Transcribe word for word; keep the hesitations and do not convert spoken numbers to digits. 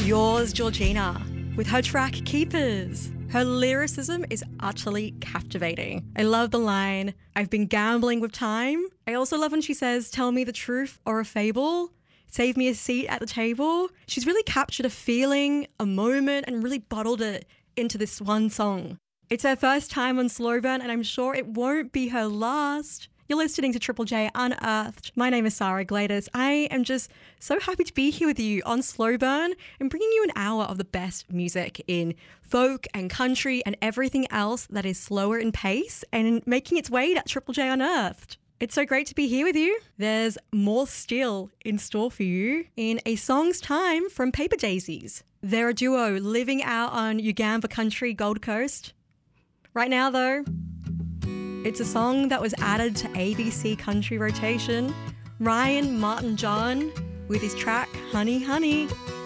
Yours, Georgina, with her track Keepers. Her lyricism is utterly captivating. I love the line, "I've been gambling with time." I also love when she says, "Tell me the truth or a fable. Save me a seat at the table." She's really captured a feeling, a moment, and really bottled it into this one song. It's her first time on Slow Burn, and I'm sure it won't be her last. You're listening to Triple J Unearthed. My name is Sarah Gladys. I am just so happy to be here with you on Slow Burn and bringing you an hour of the best music in folk and country and everything else that is slower in pace and making its way to Triple J Unearthed. It's so great to be here with you. There's more still in store for you in a song's time from Paper Daisies. They're a duo living out on Ugamba country Gold Coast. Right now, though, it's a song that was added to A B C Country rotation. Ryan Martin John with his track Honey Honey.